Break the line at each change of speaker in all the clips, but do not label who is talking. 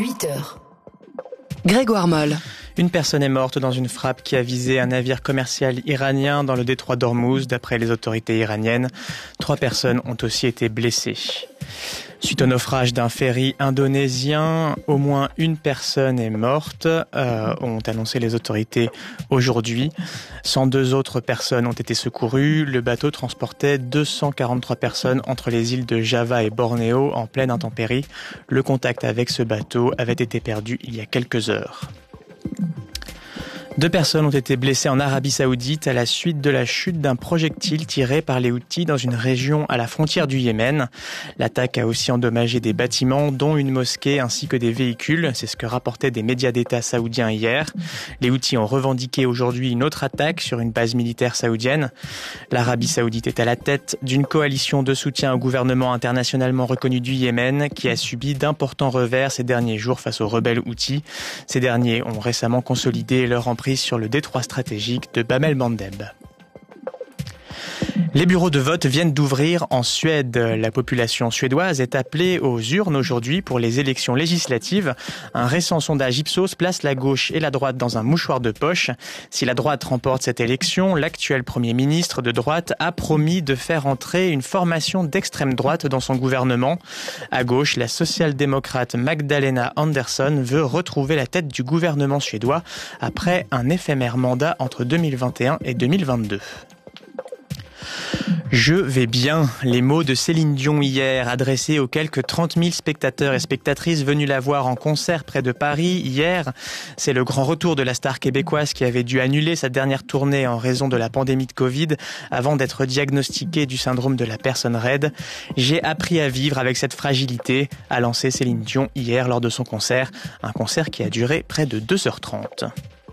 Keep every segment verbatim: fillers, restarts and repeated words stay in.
huit heures. Grégoire Moll.
Une personne est morte dans une frappe qui a visé un navire commercial iranien dans le détroit d'Ormuz, d'après les autorités iraniennes. Trois personnes ont aussi été blessées. Suite au naufrage d'un ferry indonésien, au moins une personne est morte, euh, ont annoncé les autorités aujourd'hui. cent deux autres personnes ont été secourues. Le bateau transportait deux cent quarante-trois personnes entre les îles de Java et Bornéo en pleine intempérie. Le contact avec ce bateau avait été perdu il y a quelques heures. Deux personnes ont été blessées en Arabie Saoudite à la suite de la chute d'un projectile tiré par les Houthis dans une région à la frontière du Yémen. L'attaque a aussi endommagé des bâtiments, dont une mosquée ainsi que des véhicules. C'est ce que rapportaient des médias d'État saoudiens hier. Les Houthis ont revendiqué aujourd'hui une autre attaque sur une base militaire saoudienne. L'Arabie Saoudite est à la tête d'une coalition de soutien au gouvernement internationalement reconnu du Yémen qui a subi d'importants revers ces derniers jours face aux rebelles Houthis. Ces derniers ont récemment consolidé leur emprise sur le détroit stratégique de Bab el-Mandeb. Les bureaux de vote viennent d'ouvrir en Suède. La population suédoise est appelée aux urnes aujourd'hui pour les élections législatives. Un récent sondage Ipsos place la gauche et la droite dans un mouchoir de poche. Si la droite remporte cette élection, l'actuel Premier ministre de droite a promis de faire entrer une formation d'extrême droite dans son gouvernement. À gauche, la social-démocrate Magdalena Andersson veut retrouver la tête du gouvernement suédois après un éphémère mandat entre deux mille vingt et un et deux mille vingt-deux. Je vais bien. Les mots de Céline Dion hier, adressés aux quelques trente mille spectateurs et spectatrices venus la voir en concert près de Paris hier. C'est le grand retour de la star québécoise qui avait dû annuler sa dernière tournée en raison de la pandémie de Covid avant d'être diagnostiquée du syndrome de la personne raide. J'ai appris à vivre avec cette fragilité, a lancé Céline Dion hier lors de son concert. Un concert qui a duré près de deux heures trente.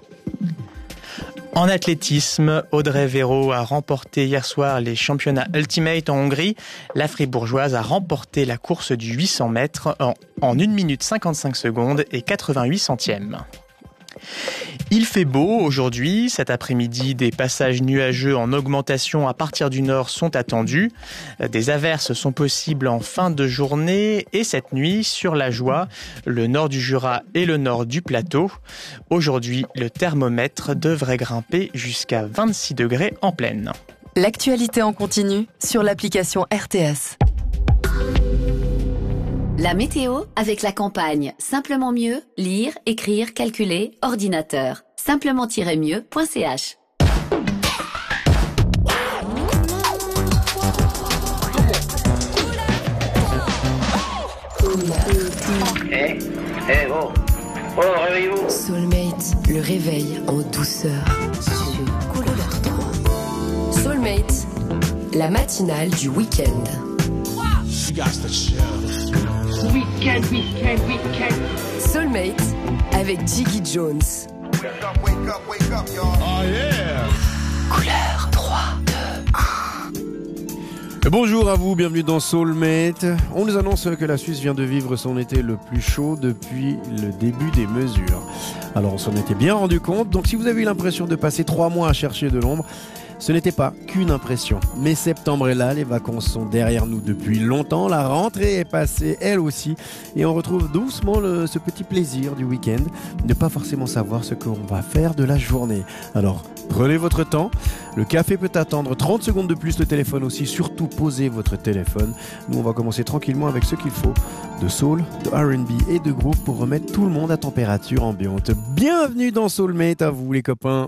En athlétisme, Audrey Véro a remporté hier soir les championnats Ultimate en Hongrie. La Fribourgeoise a remporté la course du huit cents mètres en, en une minute cinquante-cinq secondes et quatre-vingt-huit centièmes. Il fait beau aujourd'hui. Cet après-midi, des passages nuageux en augmentation à partir du nord sont attendus. Des averses sont possibles en fin de journée et cette nuit sur la Joie, le nord du Jura et le nord du plateau. Aujourd'hui, le thermomètre devrait grimper jusqu'à vingt-six degrés en pleine.
L'actualité en continu sur l'application R T S.
La météo avec la campagne Simplement mieux, lire, écrire, calculer, ordinateur. simplement-mieux point c h.
Eh, eh, oh, oh, réveillez-vous.
Soulmate, le réveil en douceur sur Couleur trois. Soulmate, la matinale du week-end.
Week-end, week-end, week-end.
Soulmate avec Jiggy Jones.
Wake up, wake up, wake up, y'all. Oh yeah.
Couleur trois, deux, un.
Bonjour à vous, bienvenue dans Soulmate. On nous annonce que la Suisse vient de vivre son été le plus chaud depuis le début des mesures. Alors on s'en était bien rendu compte, donc si vous avez eu l'impression de passer trois mois à chercher de l'ombre, ce n'était pas qu'une impression. Mais septembre est là, les vacances sont derrière nous depuis longtemps, la rentrée est passée elle aussi, et on retrouve doucement le, ce petit plaisir du week-end, de ne pas forcément savoir ce qu'on va faire de la journée. Alors, prenez votre temps, le café peut attendre trente secondes de plus, le téléphone aussi, surtout posez votre téléphone. Nous on va commencer tranquillement avec ce qu'il faut, de soul, de R and B et de groove pour remettre tout le monde à température ambiante. Bienvenue dans Soulmate, à vous les copains.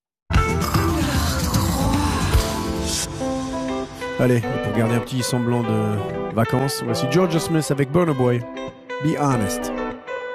Allez, pour garder un petit semblant de vacances, voici Georgia Smith avec Burna Boy. Be honest.